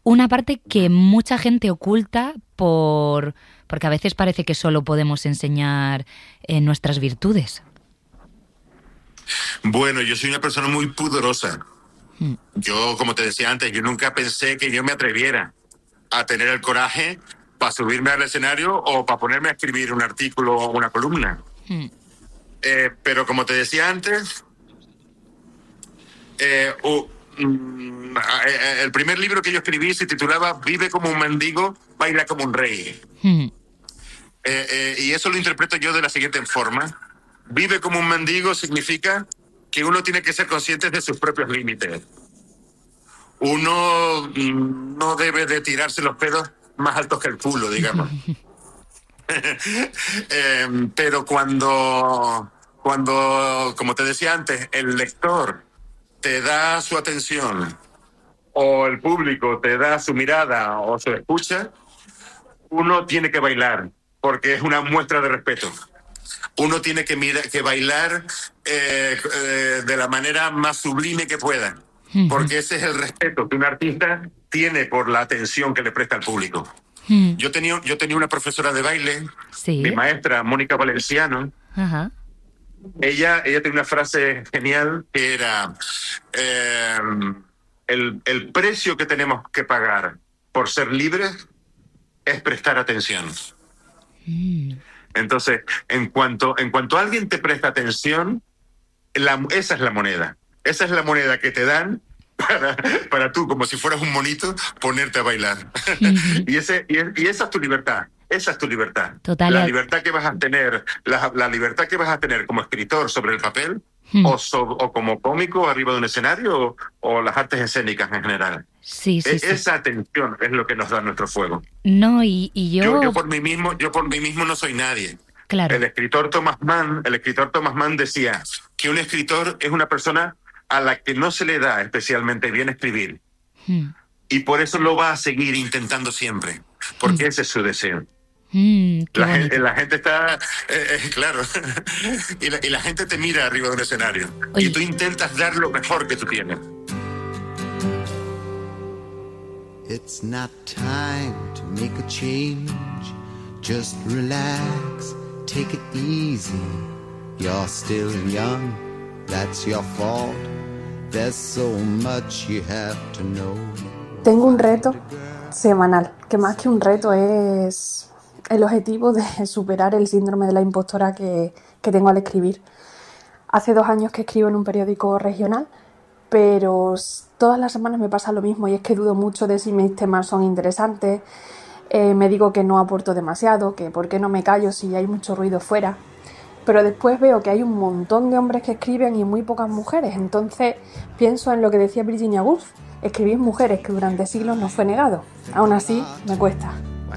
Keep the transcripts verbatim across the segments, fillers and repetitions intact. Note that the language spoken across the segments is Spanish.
una parte que mucha gente oculta por porque a veces parece que solo podemos enseñar eh, nuestras virtudes. Bueno, yo soy una persona muy pudorosa. Hmm. Yo, como te decía antes, yo nunca pensé que yo me atreviera a tener el coraje para subirme al escenario o para ponerme a escribir un artículo o una columna. Hmm. Eh, pero como te decía antes, eh, uh, mm, eh, el primer libro que yo escribí se titulaba Vive como un mendigo, baila como un rey. Hmm. Eh, eh, y eso lo interpreto yo de la siguiente forma. Vive como un mendigo significa que uno tiene que ser consciente de sus propios límites. Uno mm, no debe de tirarse los pedos más altos que el culo, digamos. eh, pero cuando, cuando, como te decía antes, el lector te da su atención o el público te da su mirada o su escucha, uno tiene que bailar porque es una muestra de respeto. Uno tiene que, mira, que bailar eh, eh, de la manera más sublime que pueda, porque ese es el respeto que un artista tiene por la atención que le presta al público. Uh-huh. Yo tenía, yo tenía una profesora de baile, ¿sí? Mi maestra, Mónica Valenciano. Uh-huh. Ella, ella tenía una frase genial que era eh, el, el precio que tenemos que pagar por ser libres es prestar atención. Uh-huh. Entonces, en cuanto, en cuanto alguien te presta atención, la, esa es la moneda. Esa es la moneda que te dan para, para tú, como si fueras un monito, ponerte a bailar. Uh-huh. y, ese, y, y esa es tu libertad. Esa es tu libertad. Total. La libertad que vas a tener, la, la libertad que vas a tener como escritor sobre el papel, uh-huh. o, so, o como cómico arriba de un escenario, o, o las artes escénicas en general. Sí, sí, e- sí. Esa atención es lo que nos da nuestro fuego. No, y, y yo... yo... Yo por mí mismo, yo por mí mismo no soy nadie. Claro. El escritor Thomas Mann, el escritor Thomas Mann decía que un escritor es una persona a la que no se le da especialmente bien escribir. Hmm. Y por eso lo va a seguir intentando siempre, porque hmm. ese es su deseo. Mm, la, gente, la gente está, eh, eh, claro, y, la, y la gente te mira arriba de un escenario. Oye. Y tú intentas dar lo mejor que tú tienes. It's not time to make a change. Just relax, take it easy. You're still young, that's your fault. There's so much you have to know. Tengo un reto semanal, que más que un reto es el objetivo de superar el síndrome de la impostora que, que tengo al escribir. Hace dos años que escribo en un periódico regional, pero todas las semanas me pasa lo mismo y es que dudo mucho de si mis temas son interesantes. Eh, me digo que no aporto demasiado, que por qué no me callo si hay mucho ruido fuera. Pero después veo que hay un montón de hombres que escriben y muy pocas mujeres. Entonces pienso en lo que decía Virginia Woolf: escribir mujeres, que durante siglos nos fue negado. Aún así, me cuesta.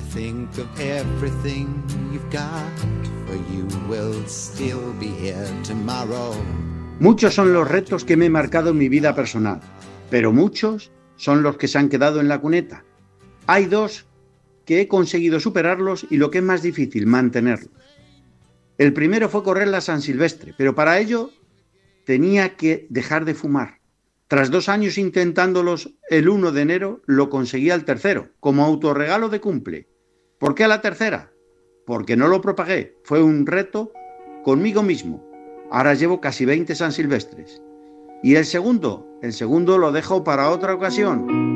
Muchos son los retos que me he marcado en mi vida personal, pero muchos son los que se han quedado en la cuneta. Hay dos que he conseguido superarlos y lo que es más difícil, mantenerlos. El primero fue correr la San Silvestre, pero para ello tenía que dejar de fumar. Tras dos años intentándolos, el uno de enero lo conseguí al tercero, como autorregalo de cumple. ¿Por qué a la tercera? Porque no lo propagué. Fue un reto conmigo mismo. Ahora llevo casi veinte San Silvestres. ¿Y el segundo? El segundo lo dejo para otra ocasión.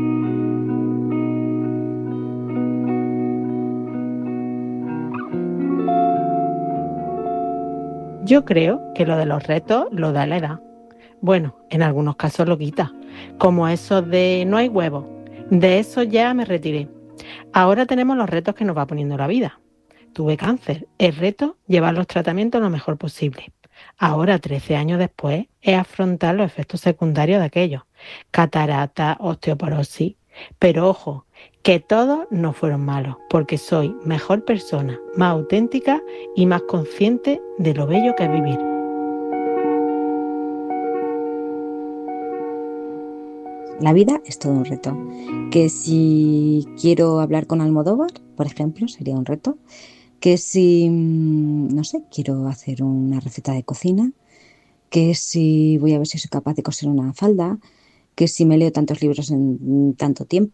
Yo creo que lo de los retos lo da la edad. Bueno, en algunos casos lo quita, como eso de no hay huevos. De eso ya me retiré. Ahora tenemos los retos que nos va poniendo la vida. Tuve cáncer. El reto, llevar los tratamientos lo mejor posible. Ahora, trece años después, es afrontar los efectos secundarios de aquello. Catarata, osteoporosis. Pero ojo, que todos no fueron malos, porque soy mejor persona, más auténtica y más consciente de lo bello que es vivir. La vida es todo un reto. Que si quiero hablar con Almodóvar, por ejemplo, sería un reto. Que si, no sé, quiero hacer una receta de cocina. Que si voy a ver si soy capaz de coser una falda. Que si me leo tantos libros en tanto tiempo.